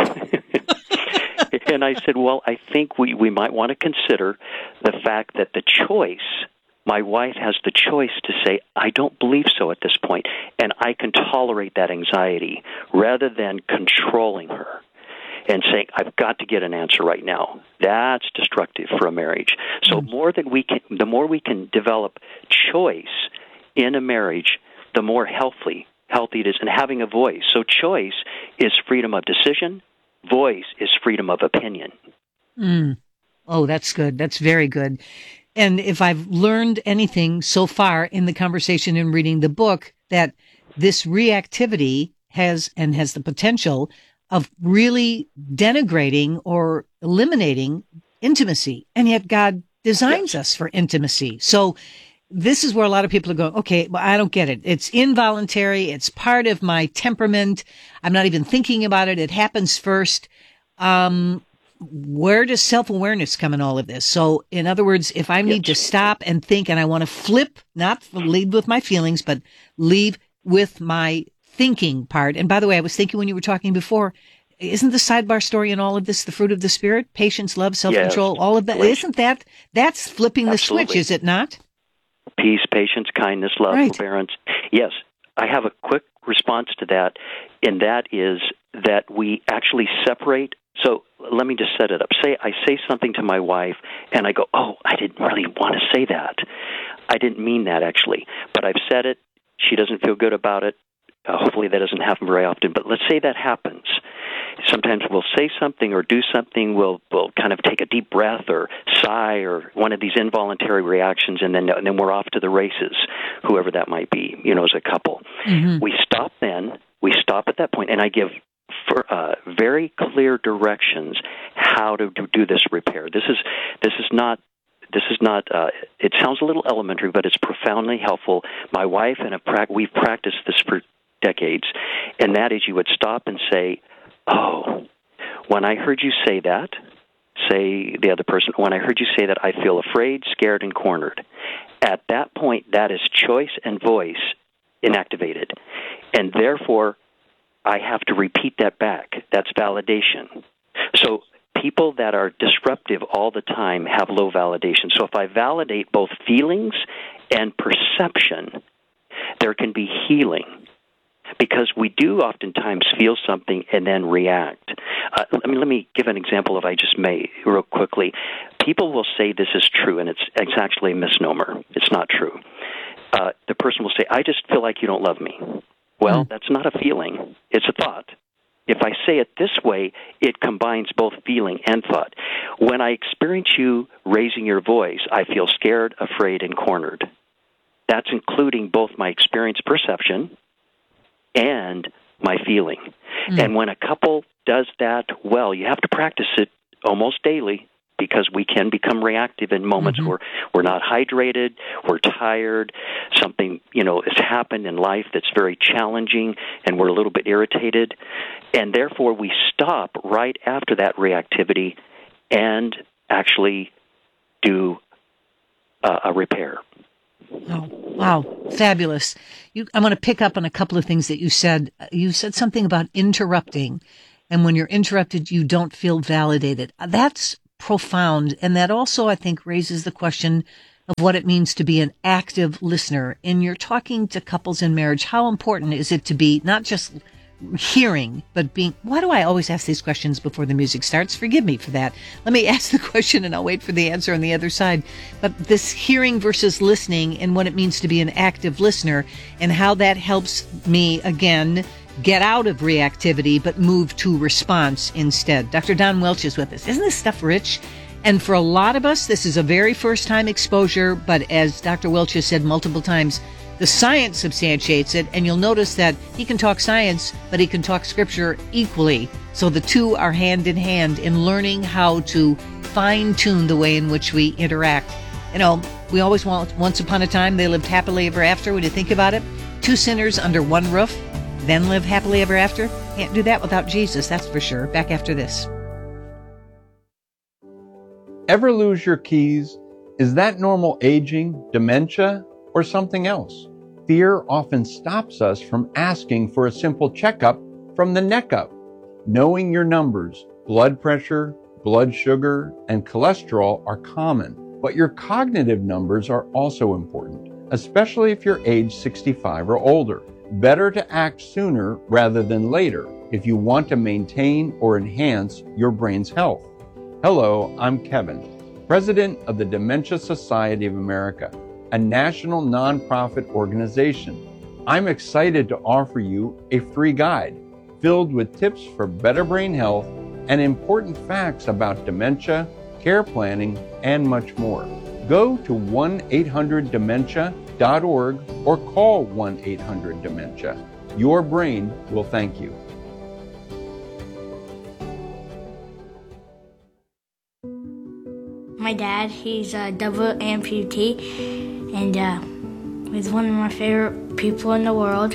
And I said, well, I think we, we might want to consider the fact that the choice, my wife has the choice to say, I don't believe so at this point, and I can tolerate that anxiety rather than controlling her and saying, I've got to get an answer right now. That's destructive for a marriage. So mm-hmm. more than we can, the more we can develop choice in a marriage, the more healthy, healthy it is, and having a voice. So choice is freedom of decision. Voice is freedom of opinion. Mm. Oh, that's good. That's very good. And if I've learned anything so far in the conversation and reading the book, that this reactivity has and has the potential of really denigrating or eliminating intimacy. And yet God designs yes. us for intimacy. So this is where a lot of people are going, okay, well, I don't get it. It's involuntary. It's part of my temperament. I'm not even thinking about it. It happens first. Um, where does self-awareness come in all of this? So in other words, if I need yes. to stop and think and I want to flip, not lead with my feelings, but leave with my thinking part. And by the way, I was thinking when you were talking before, isn't the sidebar story in all of this the fruit of the Spirit? Patience, love, self-control, yes. all of that. Right. Isn't that, that's flipping Absolutely. the switch, is it not? Peace, patience, kindness, love, right. forbearance. Yes, I have a quick response to that, and that is that we actually separate. So let me just set it up. Say I say something to my wife, and I go, oh, I didn't really want to say that. I didn't mean that, actually. But I've said it. She doesn't feel good about it. Uh, hopefully that doesn't happen very often, but let's say that happens. Sometimes we'll say something or do something, we'll we'll kind of take a deep breath or sigh or one of these involuntary reactions, and then and then we're off to the races, whoever that might be, you know, as a couple. Mm-hmm. We stop then, we stop at that point, and I give for, uh, very clear directions how to do, do this repair. This is this is not This is not, uh, it sounds a little elementary, but it's profoundly helpful. My wife and a pra- we've practiced this for decades, and that is you would stop and say, oh, when I heard you say that, say the other person, when I heard you say that, I feel afraid, scared, and cornered. At that point, that is choice and voice inactivated. And therefore, I have to repeat that back. That's validation. So people that are disruptive all the time have low validation. So if I validate both feelings and perception, there can be healing. Because we do oftentimes feel something and then react. Uh, I mean, let me give an example, if I just may, real quickly. People will say this is true, and it's, it's actually a misnomer. It's not true. Uh, the person will say, I just feel like you don't love me. Well, mm. that's not a feeling. It's a thought. If I say it this way, it combines both feeling and thought. When I experience you raising your voice, I feel scared, afraid, and cornered. That's including both my experience perception and my feeling. Mm. And when a couple does that well, you have to practice it almost daily, because we can become reactive in moments mm-hmm. where we're not hydrated, we're tired, something, you know, has happened in life that's very challenging, and we're a little bit irritated. And therefore, we stop right after that reactivity and actually do uh, a repair. Oh, wow. Fabulous. You, I want to pick up on a couple of things that you said. You said something about interrupting. And when you're interrupted, you don't feel validated. That's profound. And that also, I think, raises the question of what it means to be an active listener. And you're talking to couples in marriage. How important is it to be not just hearing, but being, why do I always ask these questions before the music starts? Forgive me for that. Let me ask the question and I'll wait for the answer on the other side. But this hearing versus listening and what it means to be an active listener and how that helps me, again, get out of reactivity, but move to response instead. Doctor Don Welch is with us. Isn't this stuff rich? And for a lot of us, this is a very first time exposure, but as Doctor Welch has said multiple times, the science substantiates it, and you'll notice that he can talk science, but he can talk scripture equally. So the two are hand in hand in learning how to fine-tune the way in which we interact. You know, we always want, once upon a time, they lived happily ever after. When you think about it, two sinners under one roof, then live happily ever after. Can't do that without Jesus, that's for sure. Back after this. Ever lose your keys? Is that normal aging, dementia, or something else? Fear often stops us from asking for a simple checkup from the neck up. Knowing your numbers, blood pressure, blood sugar, and cholesterol are common, but your cognitive numbers are also important, especially if you're age sixty-five or older. Better to act sooner rather than later if you want to maintain or enhance your brain's health. Hello, I'm Kevin, President of the Dementia Society of America, a national nonprofit organization. I'm excited to offer you a free guide filled with tips for better brain health and important facts about dementia, care planning, and much more. Go to one eight hundred dementia dot org or call one eight hundred dementia. Your brain will thank you. My dad, he's a double amputee, and uh, he's one of my favorite people in the world.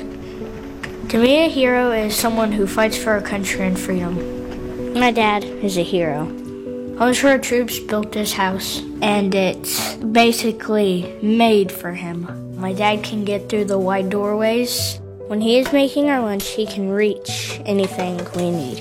To me, a hero is someone who fights for our country and freedom. My dad is a hero. Homes for Our Troops built this house, and it's basically made for him. My dad can get through the wide doorways. When he is making our lunch, he can reach anything we need.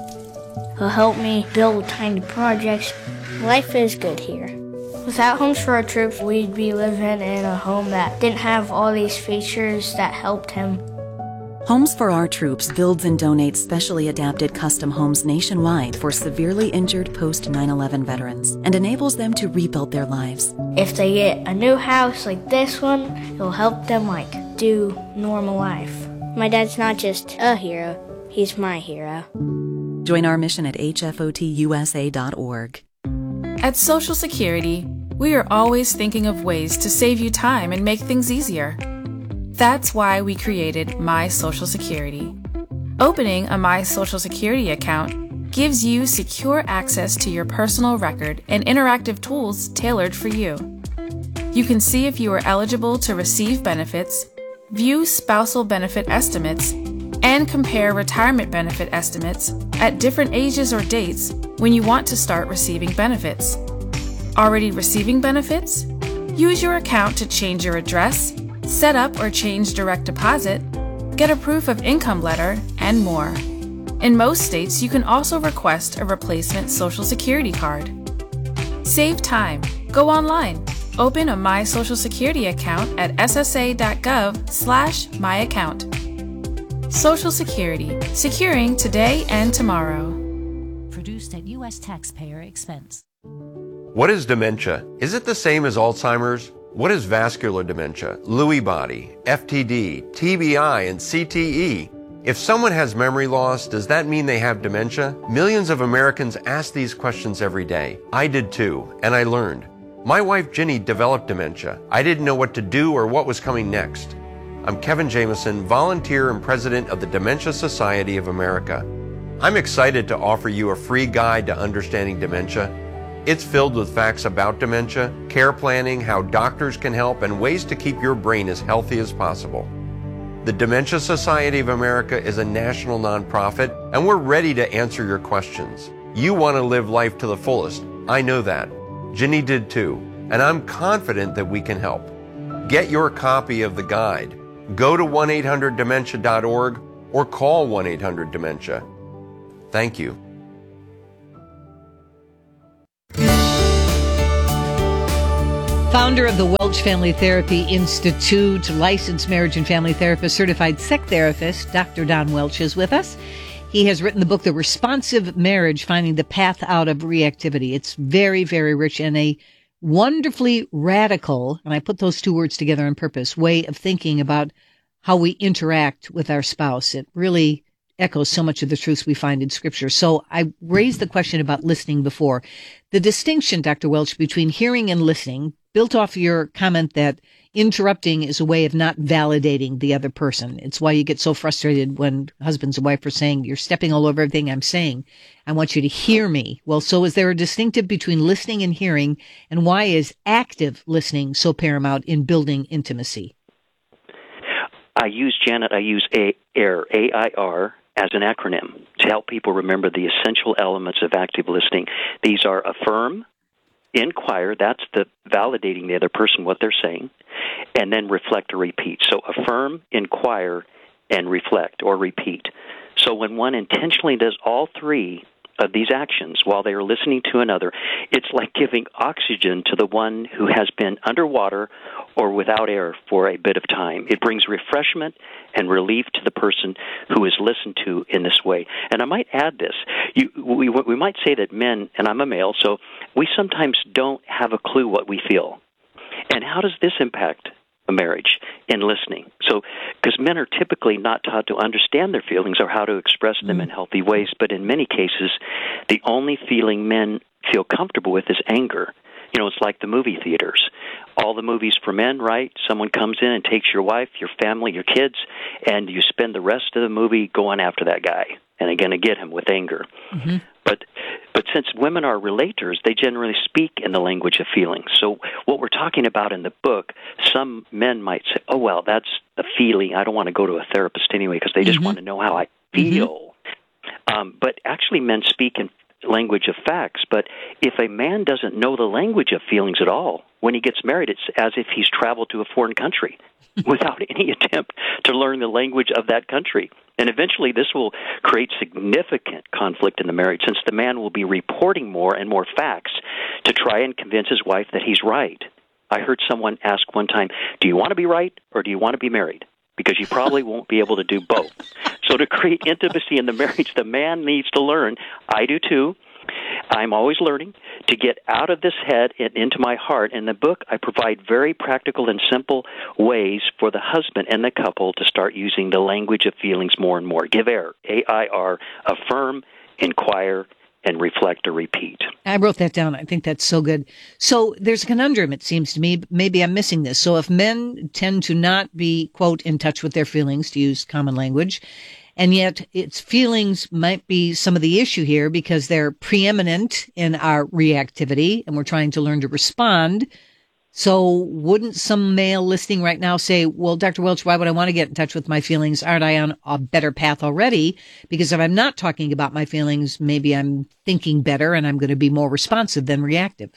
He'll help me build tiny projects. Life is good here. Without Homes for Our Troops, we'd be living in a home that didn't have all these features that helped him. Homes for Our Troops builds and donates specially adapted custom homes nationwide for severely injured post nine eleven veterans and enables them to rebuild their lives. If they get a new house like this one, it'll help them like do normal life. My dad's not just a hero, he's my hero. Join our mission at H F O T U S A dot org. At Social Security, we are always thinking of ways to save you time and make things easier. That's why we created My Social Security. Opening a My Social Security account gives you secure access to your personal record and interactive tools tailored for you. You can see if you are eligible to receive benefits, view spousal benefit estimates, and compare retirement benefit estimates at different ages or dates when you want to start receiving benefits. Already receiving benefits? Use your account to change your address, set up or change direct deposit, get a proof of income letter, and more. In most states, you can also request a replacement Social Security card. Save time. Go online. Open a My Social Security account at S S A dot gov slash my account. Social Security, securing today and tomorrow. Produced at U S taxpayer expense. What is dementia? Is it the same as Alzheimer's? What is vascular dementia, Lewy body, F T D, T B I, and C T E? If someone has memory loss, does that mean they have dementia? Millions of Americans ask these questions every day. I did too, and I learned. My wife Ginny developed dementia. I didn't know what to do or what was coming next. I'm Kevin Jameson, volunteer and president of the Dementia Society of America. I'm excited to offer you a free guide to understanding dementia. It's filled with facts about dementia, care planning, how doctors can help, and ways to keep your brain as healthy as possible. The Dementia Society of America is a national nonprofit, and we're ready to answer your questions. You want to live life to the fullest. I know that. Ginny did too, and I'm confident that we can help. Get your copy of the guide. Go to one eight hundred dementia dot org or call one eight hundred dementia. Thank you. Founder of the Welch Family Therapy Institute, licensed marriage and family therapist, certified sex therapist, Doctor Don Welch is with us. He has written the book, The Responsive Marriage, Finding the Path Out of Reactivity. It's very, very rich and a wonderfully radical, and I put those two words together on purpose, way of thinking about how we interact with our spouse. It really echoes so much of the truths we find in Scripture. So I raised the question about listening before. The distinction, Doctor Welch, between hearing and listening, built off your comment that interrupting is a way of not validating the other person. It's why you get so frustrated when husbands and wife are saying, you're stepping all over everything I'm saying. I want you to hear me. Well, so is there a distinctive between listening and hearing? And why is active listening so paramount in building intimacy? I use, Janet, I use AIR, A I R, as an acronym to help people remember the essential elements of active listening. These are affirm, inquire, that's the validating the other person, what they're saying, and then reflect or repeat. So affirm, inquire, and reflect or repeat. So when one intentionally does all three of these actions while they are listening to another, it's like giving oxygen to the one who has been underwater or without air for a bit of time. It brings refreshment and relief to the person who is listened to in this way. And I might add this. You, we, we might say that men, and I'm a male, so we sometimes don't have a clue what we feel. And how does this impact a marriage in listening? So, because men are typically not taught to understand their feelings or how to express them in healthy ways, but in many cases, the only feeling men feel comfortable with is anger. You know, it's like the movie theaters. All the movies for men, right? Someone comes in and takes your wife, your family, your kids, and you spend the rest of the movie going after that guy and are going to get him with anger. Mm-hmm. But but since women are relators, they generally speak in the language of feelings. So what we're talking about in the book, some men might say, oh, well, that's a feeling. I don't want to go to a therapist anyway because they just mm-hmm. want to know how I feel. Mm-hmm. Um, but actually men speak in language of facts. But if a man doesn't know the language of feelings at all, when he gets married, it's as if he's traveled to a foreign country without any attempt to learn the language of that country. And eventually this will create significant conflict in the marriage, since the man will be reporting more and more facts to try and convince his wife that he's right. I heard someone ask one time, do you want to be right or do you want to be married? Because you probably won't be able to do both. So to create intimacy in the marriage, the man needs to learn. I do too. I'm always learning to get out of this head and into my heart. In the book, I provide very practical and simple ways for the husband and the couple to start using the language of feelings more and more. Give air, A I R, affirm, inquire, and reflect or repeat. I wrote that down. I think that's so good. So there's a conundrum, it seems to me. Maybe I'm missing this. So if men tend to not be, quote, in touch with their feelings, to use common language, and yet its feelings might be some of the issue here because they're preeminent in our reactivity and we're trying to learn to respond. So wouldn't some male listening right now say, well, Doctor Welch, why would I want to get in touch with my feelings? Aren't I on a better path already? Because if I'm not talking about my feelings, maybe I'm thinking better and I'm going to be more responsive than reactive.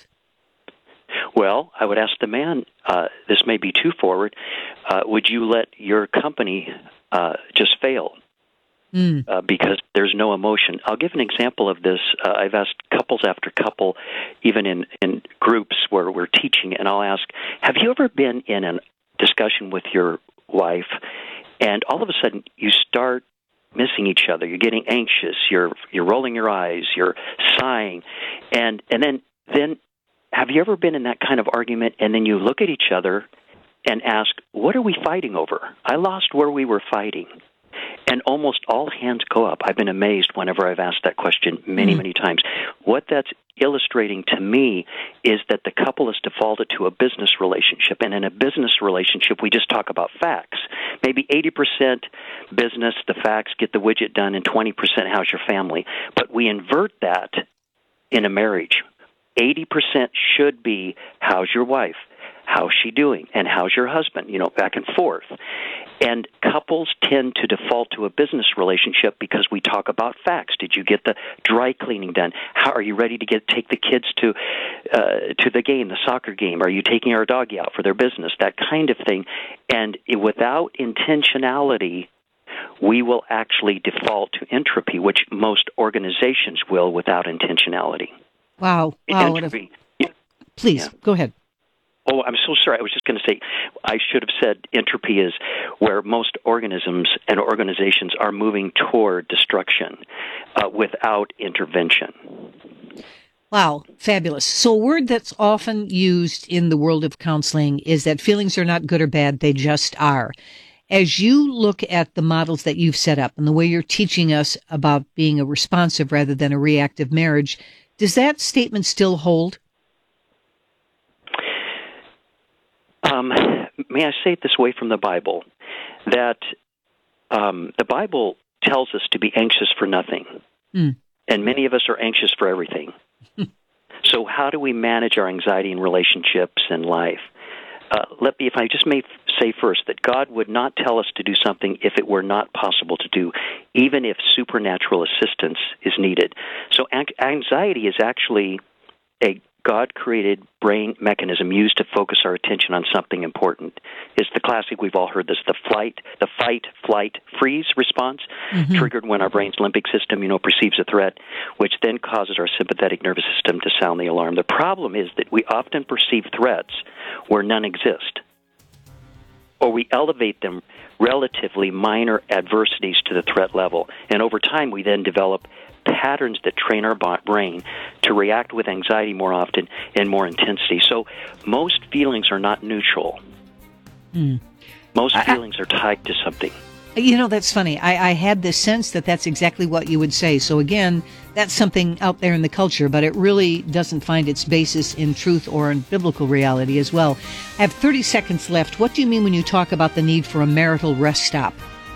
Well, I would ask the man, uh, this may be too forward, uh, would you let your company uh, just fail? Mm. Uh, because there's no emotion. I'll give an example of this. Uh, I've asked couples after couple, even in, in groups where we're teaching, and I'll ask, have you ever been in a discussion with your wife, and all of a sudden you start missing each other, you're getting anxious, you're you're rolling your eyes, you're sighing, and and then then have you ever been in that kind of argument, and then you look at each other and ask, what are we fighting over? I lost where we were fighting. And almost all hands go up. I've been amazed whenever I've asked that question many, mm. many times. What that's illustrating to me is that the couple has defaulted to a business relationship. And in a business relationship, we just talk about facts. Maybe eighty percent business, the facts, get the widget done, and twenty percent how's your family. But we invert that in a marriage. eighty percent should be how's your wife? how's she doing? And how's your husband? You know, back and forth. And couples tend to default to a business relationship because we talk about facts. Did you get the dry cleaning done? How are you ready to get take the kids to uh, to the game, the soccer game? Are you taking our doggy out for their business? That kind of thing. And it, without intentionality, we will actually default to entropy, which most organizations will without intentionality. Wow. Wow. Entropy. A... Please, yeah. Go ahead. Oh, I'm so sorry. I was just going to say, I should have said entropy is where most organisms and organizations are moving toward destruction uh, without intervention. Wow, fabulous. So a word that's often used in the world of counseling is that feelings are not good or bad, they just are. As you look at the models that you've set up and the way you're teaching us about being a responsive rather than a reactive marriage, does that statement still hold? Um, may I say it this way from the Bible, that um, the Bible tells us to be anxious for nothing, mm. and many of us are anxious for everything. So how do we manage our anxiety in relationships and life? Uh, let me, if I just may say first that God would not tell us to do something if it were not possible to do, even if supernatural assistance is needed. So anxiety is actually a God-created brain mechanism used to focus our attention on something important. It's the classic, we've all heard this, the flight, the fight, flight, freeze response, mm-hmm. triggered when our brain's limbic system, you know, perceives a threat, which then causes our sympathetic nervous system to sound the alarm. The problem is that we often perceive threats where none exist, or we elevate them relatively minor adversities to the threat level. And over time, we then develop patterns that train our brain to react with anxiety more often and more intensity. So most feelings are not neutral. Mm. Most I, feelings are tied to something. You know, that's funny. I, I had this sense that that's exactly what you would say. So again, that's something out there in the culture, but it really doesn't find its basis in truth or in biblical reality as well. I have thirty seconds left. What do you mean when you talk about the need for a marital rest stop?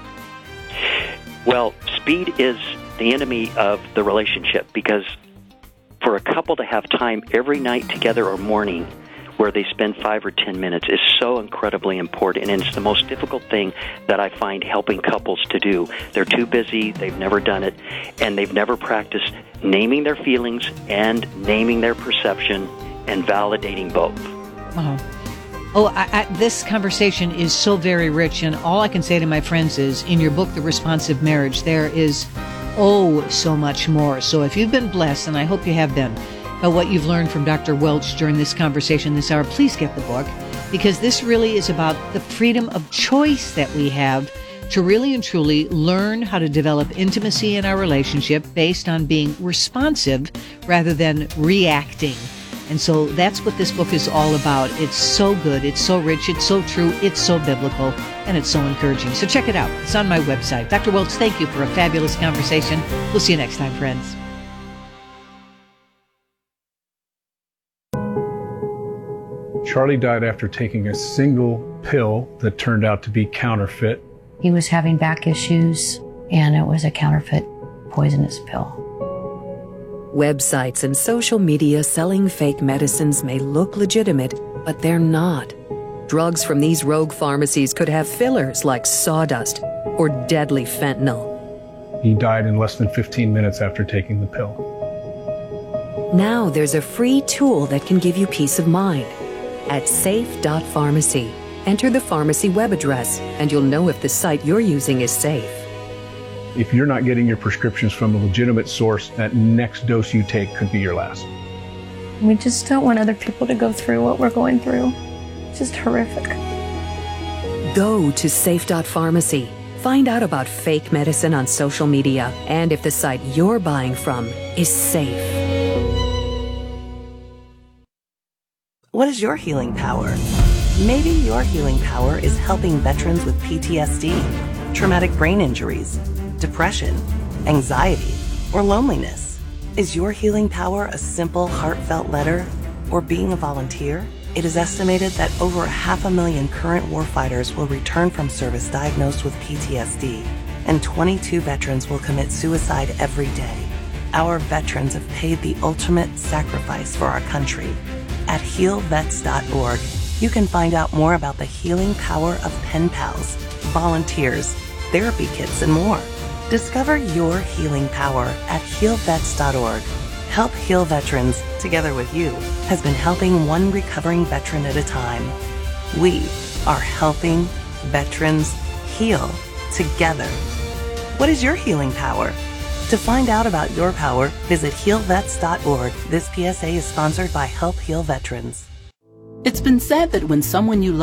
Well, speed is the enemy of the relationship, because for a couple to have time every night together or morning where they spend five or ten minutes is so incredibly important, and it's the most difficult thing that I find helping couples to do. They're too busy, they've never done it, and they've never practiced naming their feelings and naming their perception and validating both. Uh-huh. Oh, I, I, this conversation is so very rich, and all I can say to my friends is, in your book, The Responsive Marriage, there is oh so much more. So if you've been blessed, and I hope you have been, by what you've learned from Doctor Welch during this conversation this hour, please get the book, because this really is about the freedom of choice that we have to really and truly learn how to develop intimacy in our relationship based on being responsive rather than reacting. And so that's what this book is all about. It's so good, it's so rich, it's so true, it's so biblical, and it's so encouraging. So check it out. It's on my website. Doctor Welch, thank you for a fabulous conversation. We'll see you next time, friends. Charlie died after taking a single pill that turned out to be counterfeit. He was having back issues, and it was a counterfeit poisonous pill. Websites and social media selling fake medicines may look legitimate, but they're not. Drugs from these rogue pharmacies could have fillers like sawdust or deadly fentanyl. He died in less than fifteen minutes after taking the pill. Now there's a free tool that can give you peace of mind. At safe dot pharmacy, enter the pharmacy web address, and you'll know if the site you're using is safe. If you're not getting your prescriptions from a legitimate source, that next dose you take could be your last. We just don't want other people to go through what we're going through. It's just horrific. Go to safe dot pharmacy. Find out about fake medicine on social media and if the site you're buying from is safe. What is your healing power? Maybe your healing power is helping veterans with P T S D, traumatic brain injuries, depression, anxiety, or loneliness. Is your healing power a simple, heartfelt letter or being a volunteer? It is estimated that over half a million current warfighters will return from service diagnosed with P T S D, and twenty-two veterans will commit suicide every day. Our veterans have paid the ultimate sacrifice for our country. At heal vets dot org, you can find out more about the healing power of pen pals, volunteers, therapy kits, and more. Discover your healing power at heal vets dot org. Help Heal Veterans, together with you, has been helping one recovering veteran at a time. We are helping veterans heal together. What is your healing power? To find out about your power, visit heal vets dot org. This P S A is sponsored by Help Heal Veterans. It's been said that when someone you love